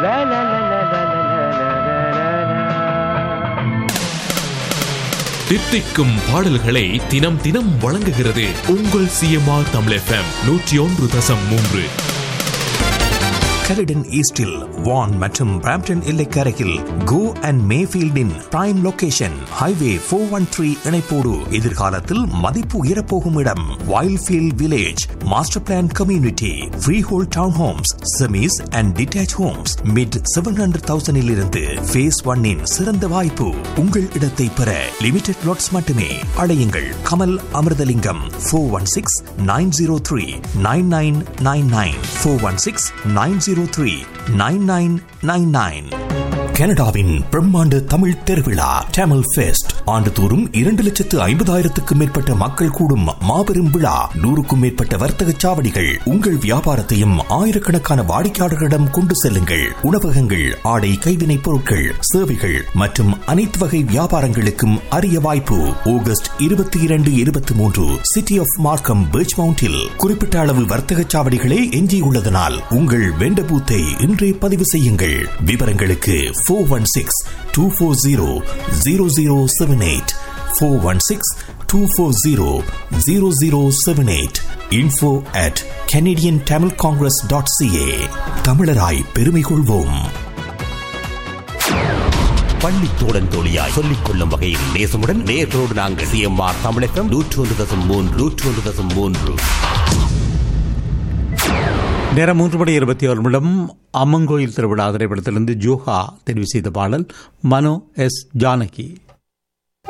தித்திக்கும் பாடல்களை தினம் தினம் வழங்குகிறது உங்கள் சிஎம்ஆர் தமிழ் FM 101.3. கலிடன் ஈஸ்டில் வான் மற்றும் Brampton எல்லைக்கரையில் go and மேஃபீல்டின் prime location highway 413 இணைப்போடு எதிர்காலத்தில் மதிப்பு உயரப்போகும் இடம் Wildfield village master plan community free whole down Holmes semis and detach Holmes mid 700,000 இருந்து phase 1 இன் சிறந்த வாய்ப்பு. உங்கள் இடத்தை பெற லிமிடெட் லாட்ஸ் மட்டுமே. அழையுங்கள் கமல் அமிர்தலிங்கம் 416-903-9999 416-903-9999. கனடாவின் பிரம்மாண்ட தமிழ் திருவிழா டேமல் ஃபெஸ்ட் ஆண்டுதோறும் 2,50,000க்கும் மேற்பட்ட மக்கள் கூடும் மாபெரும் விழா. 100க்கும் மேற்பட்ட வர்த்தக சாவடிகள். உங்கள் வியாபாரத்தையும் ஆயிரக்கணக்கான வாடிக்கையாளர்களிடம் கொண்டு செல்லுங்கள். உணவகங்கள், ஆடை, கைவினைப் பொருட்கள், சேவைகள் மற்றும் அனைத்து வகை வியாபாரங்களுக்கும் அரிய வாய்ப்பு. ஆகஸ்ட் 22, 23 சிட்டி ஆஃப் மார்க்கம் பீச் மவுண்டில் குறிப்பிட்ட அளவு வர்த்தக சாவடிகளே எஞ்சியுள்ளதனால் உங்கள் வெண்ட பூத்தை இன்றே பதிவு செய்யுங்கள். விவரங்களுக்கு 416-240-0078 416-240-0078 info@canadiantamilcongress.ca. தமிழராய் பெருமை கொள்வோம். பள்ளி தோழன் தோழியாய் சொல்லிக் கொள்ளும் வகையில் நேசமுடன் நேர்களோடு நாங்கள் சிஎம்ஆர் தமிழ் FM 101.3. நேரம் 3:26 அம்மங்கோயில் திருவிழா திரைப்படத்திலிருந்து ஜோஹா தெரிவு செய்த பாடல் மனோ எஸ் ஜானகி.